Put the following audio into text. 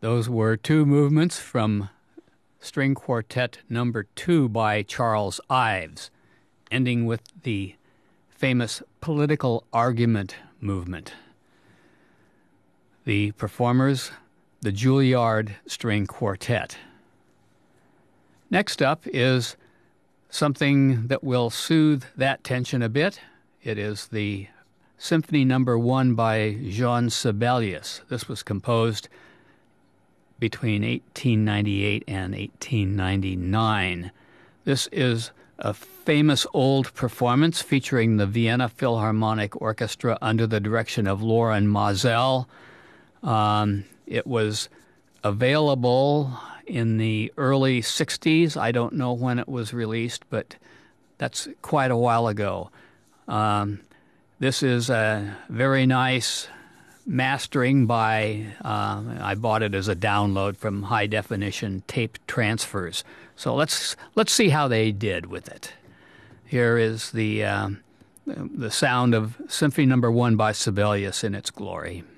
Those were two movements from String Quartet Number 2 by Charles Ives, ending with the famous political argument movement. The performers, the Juilliard String Quartet. Next up is something that will soothe that tension a bit. It is the Symphony Number 1 by Jean Sibelius. This was composed between 1898 and 1899. This is a famous old performance featuring the Vienna Philharmonic Orchestra under the direction of Loren Maazel. It was available in the early 60s. I don't know when it was released, but that's quite a while ago. This is a very nice mastering by, I bought it as a download from High Definition Tape Transfers. So let's see how they did with it. Here is the sound of Symphony Number 1 by Sibelius in its glory.